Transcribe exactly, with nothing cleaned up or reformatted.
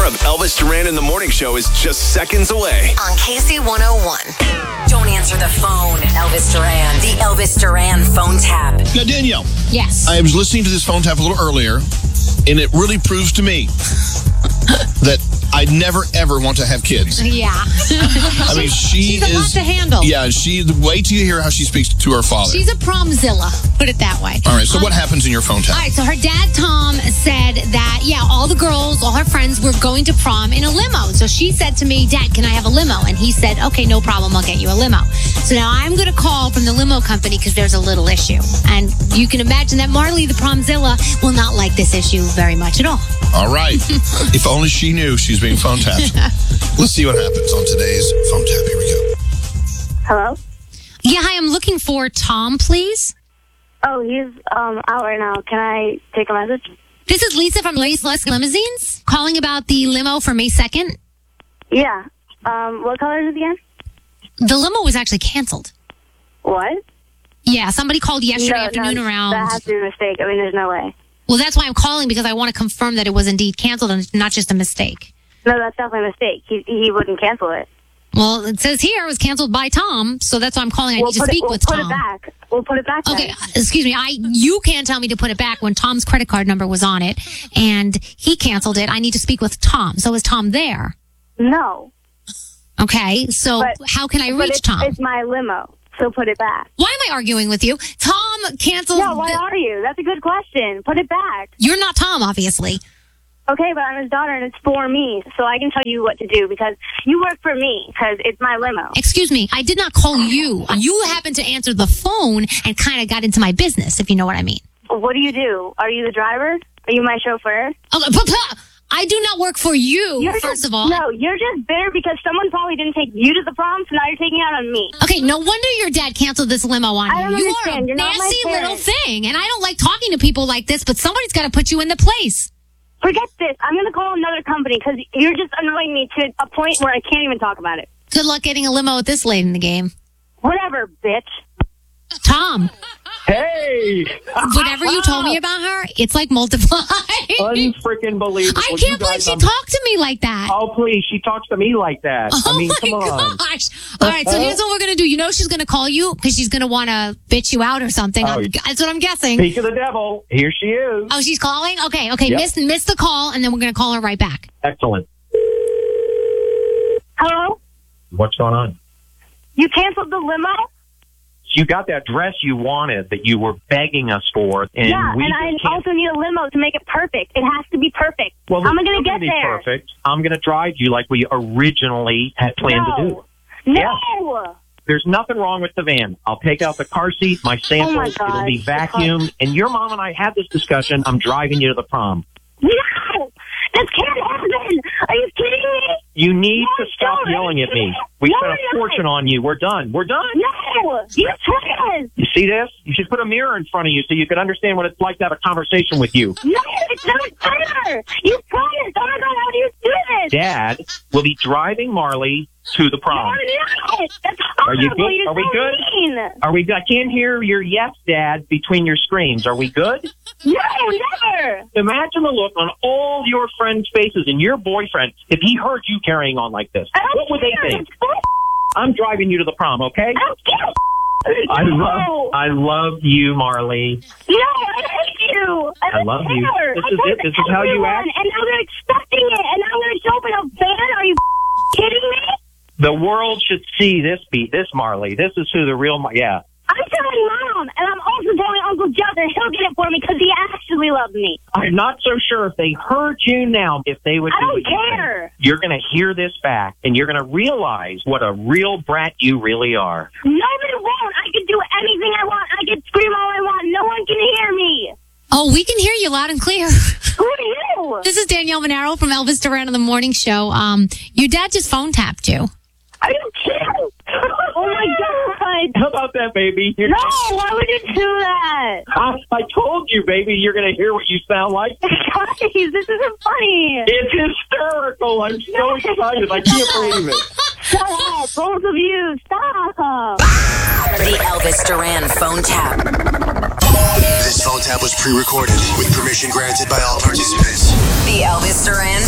More of Elvis Duran in the Morning Show is just seconds away. On K C one oh one. Don't answer the phone, Elvis Duran. The Elvis Duran phone tap. Now, Danielle. Yes. I was listening to this phone tap a little earlier, and it really proves to me that I never, ever want to have kids. Yeah. I mean, she She's a is... lot to handle. Yeah, she... Wait till you hear how she speaks to her father. She's a promzilla, put it that way. All right, so Um, what happens in your phone tap? All right, so her dad, Tom, said that, yeah, all the girls, all her friends were going to prom in a limo. So she said to me, Dad, can I have a limo? And he said, okay, no problem, I'll get you a limo. So now I'm going to call from the limo company because there's a little issue. And you can imagine that Marley, the promzilla, will not like this issue very much at all. All right. If only she knew she's being phone tapped. Let's see what happens on today's phone tap. Here we go. Hello? Yeah, hi, I'm looking for Tom, please. Oh, he's um out right now. Can I take a message? This is Lisa from Lace Less Limousines, calling about the limo for May second. Yeah. Um, what color is it again? The limo was actually canceled. What? Yeah, somebody called yesterday no, afternoon no, around... That has to be a mistake. I mean, there's no way. Well, that's why I'm calling, because I want to confirm that it was indeed canceled and it's not just a mistake. No, that's definitely a mistake. He he wouldn't cancel it. Well, it says here it was canceled by Tom, so that's why I'm calling. I we'll need to put speak it, we'll with put Tom. it back. We'll put it back. Okay, then. excuse me. I you can't tell me to put it back when Tom's credit card number was on it, and he canceled it. I need to speak with Tom. So is Tom there? No. Okay, so But- how can I But reach it's, Tom? it's my limo, so put it back. Why am I arguing with you? Tom canceled. Yeah, why the- are you? That's a good question. Put it back. You're not Tom, obviously. Okay, but I'm his daughter, and it's for me, so I can tell you what to do because you work for me because it's my limo. Excuse me, I did not call you. You happened to answer the phone and kind of got into my business, if you know what I mean. What do you do? Are you the driver? Are you my chauffeur? Okay, Papa, I do not work for you, You're first just, of all. No, you're just bitter because someone probably didn't take you to the prom, so now you're taking it out on me. Okay, no wonder your dad canceled this limo on I you. don't You are understand. a You're not my nasty little parent. thing, and I don't like talking to people like this, but somebody's got to put you in the place. Forget this. I'm going to call another company because you're just annoying me to a point where I can't even talk about it. Good luck getting a limo at this late in the game. Whatever, bitch. Tom, Hey! whatever you told me about her, it's like multiplying. Unfreaking believable. I You can't believe guys, she I'm- talked to me like that. Oh, please. She talks to me like that. Oh I mean, my come on. gosh. All right, so here's what we're going to do. You know she's going to call you because she's going to want to bitch you out or something. Oh, I'm- yeah. That's what I'm guessing. Speak of the devil. Here she is. Oh, she's calling? Okay, okay. Yep. Miss, miss the call, and then we're going to call her right back. Excellent. Hello? What's going on? You canceled the limo? You got that dress you wanted that you were begging us for, and yeah, we and just I can't. also need a limo to make it perfect. It has to be perfect. Well, How am I it's going to still get be there? Perfect. I'm going to drive you like we originally had planned no. to do. No! There's nothing wrong with the van. I'll take out the car seat, my samples. Oh my God. It'll be vacuumed. And your mom and I had this discussion. I'm driving you to the prom. No! This can't happen! Are you kidding me? You need No, to stop don't. yelling at me. We No, spent a no. fortune on you. We're done. We're done. No! You promised! You see this? You should put a mirror in front of you so you can understand what it's like to have a conversation with you. No, it's not fair! You promised! Oh my God, how do you do this? Dad will be driving Marley to the No, prom. I'm not! That's Are you horrible! good? You're Are we so good? mean. Are we? I can't hear your yes, Dad, between your screams. Are we good? No, never! Imagine the look on all your friends' faces and your boyfriend if he heard you carrying on like this. I don't What would they care. think? It's bull- I'm driving you to the prom, okay? I don't care! I No. love, I love you, Marley. No, I hate you. I, I don't love you. care. This I is told it. This is how you everyone, act. And now they're expecting it. And now they're showing a van. Are you kidding me? The world should see this beat, this Marley. This is who the real, Mar- yeah. I'm telling Mom, and I'm also telling Uncle Justin he'll get it for me because he actually loves me. I'm not so sure if they heard you now, if they would I do don't what you care. think. You're going to hear this back, and you're going to realize what a real brat you really are. No, they won't. I can do anything I want. I can scream all I want. No one can hear me. Oh, we can hear you loud and clear. Who are you? This is Danielle Monaro from Elvis Duran on the Morning Show. Um, your dad just phone tapped you. Are you kidding? Oh my God. How about that, baby? You're- No, why would you do that? I, I told you, baby, you're going to hear what you sound like. Guys, this isn't funny. It's hysterical. I'm so excited. I can't believe it. Shut up, both of you. Stop. The Elvis Duran phone tap. This phone tap was pre-recorded with permission granted by all participants. The Elvis Duran